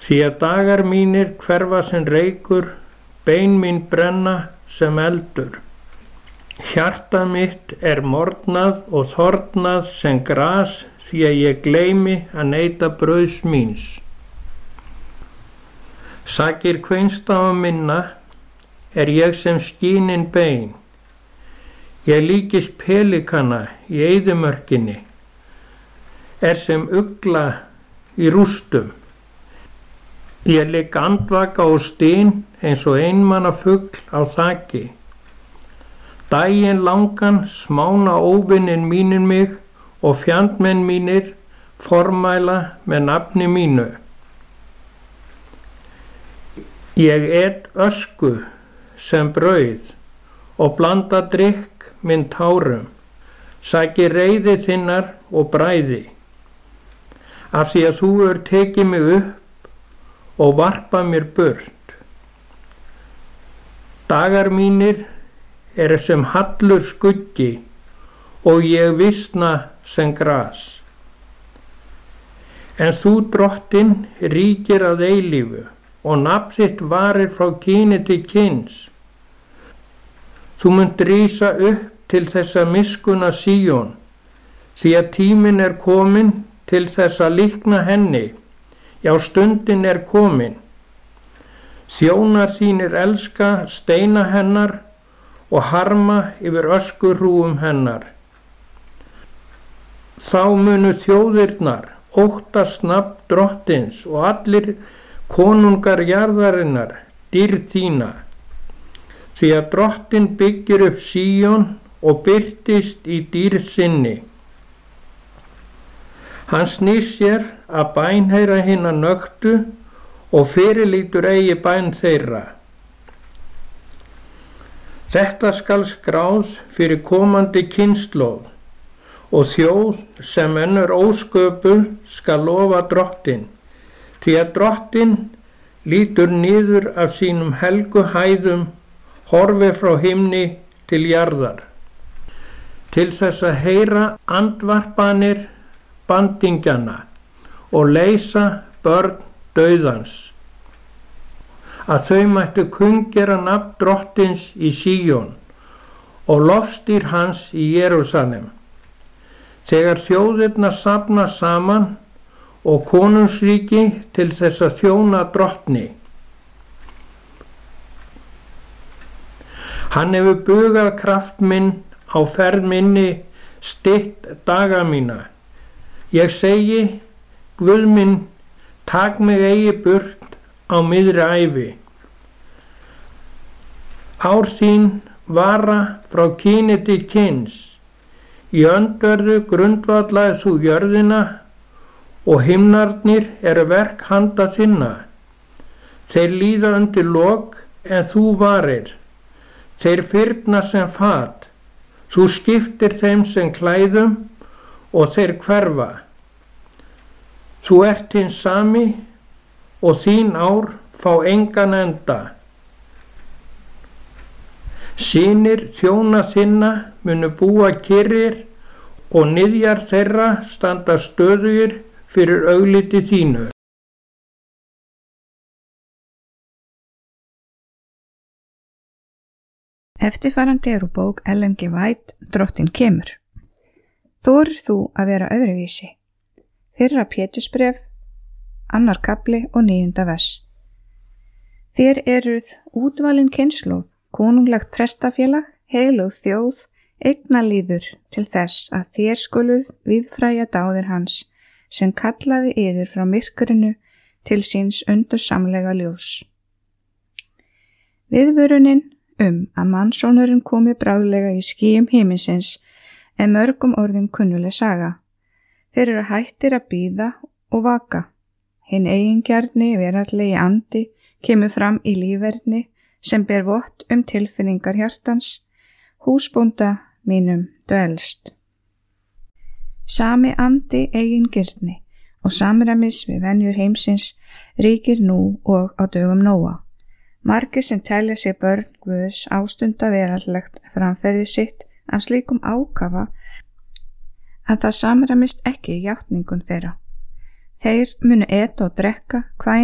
Því að dagar mínir hverfa sem reykur, bein mín brenna sem eldur. Hjartað mitt morgnað og þornað sem gras, því að ég gleymi að neyta brauðs míns. Sakir kveinstafa minna ég sem skínin bein. Ég líkist pelikana í eyðimörkinni, sem ugla í rústum. Ég ligg andvaka og styn eins og einmana fugl á þaki. Daginn langan smána óvinnin mínir mig og fjandmenn mínir formæla með nafni mínu. Ég et ösku sem brauð og blanda drykk minn tárum, saki reiði þinnar og bræði, af því að þú tekið mig upp og varpað mér burt. Dagar mínir sem hallur skuggi og ég visna sem gras. En þú, Drottinn, ríkir að eilífu og nafn þitt varir frá kyni til kyns. Þú munt rísa upp til þessa miskuna Síón, því að tíminn kominn til þess að líkna henni, já stundin komin. Þjónar þínir elska steina hennar og harma yfir öskurhrúgum hennar. Þá munu þjóðirnar óttast nafn Drottins og allir konungar jarðarinnar dýrð þína, því að Drottinn byggir upp Síón og birtist í dýrð sinni. Hann snýr sér að bænheyra hinna nöktu og fyrirlítur eigi bæn þeirra. Þetta skal skráð fyrir komandi kynslóð og þjóð sem enn ósköpuð skal lofa Drottinn, því að Drottinn lítur niður af sínum helgu hæðum, horfi frá himni til jarðar, til þess að heyra andvarpanir bandingjana og leysa börn dauðans, að þau mættu kunngera nafn Drottins í Síón og lofstýr hans í Jerúsalem. Þegar þjóðirnar safna saman og konungsríki til þess að þjóna Drottni. Hann hefur bugað kraft minn á ferð minni, stytt daga mína. Ég segi, Guð minn, tak mig eigi burt á miðri ævi. Ár þín vara frá kyni til kyns. Í öndverðu grundvallaðir þú jörðina og himnarnir verk handa þinna. Þeir líða undir lok en þú varir. Þeir fyrna sem fat. Þú skiptir þeim sem klæðum og þeir hverfa. Þú hinn sami og þín ár fá engan enda. Synir þjóna þinna munu búa kyrrir og niðjar þeirra standa stöðugir fyrir augliti þínu. Eftirfarandi úr bók Ellen G. White, Drottinn kemur. Þorir þú að vera öðruvísi? Fyrra Pétursbréf, 2. kafli og 9. vers. Þér eruð útvalin kynslóð, konunglegt prestafélag, heilög þjóð, eignalýður til þess að þér skuluð víðfræja dáðir hans, sem kallaði yður frá myrkrinu til síns undursamlega ljós. Viðvörunin að mannssonurinn komi bráðlega í skýjum himinsins mörgum orðum kunnuleg saga. Þeir eru hættir að bíða og vaka. Hinn eigingjarni veraldlegi andi kemur fram í lífverðni sem ber vott tilfinningar hjartans, húsbónda mínum dvelst. Sami andi eigingirni og samræmis við venjur heimsins ríkir nú og á dögum Nóa. Margir sem telja sig börn Guðs ástunda veraldlegt framferði sitt af slíkum ákafa að það samræmist ekki í játningum þeirra. Þeir munu eta og drekka hvað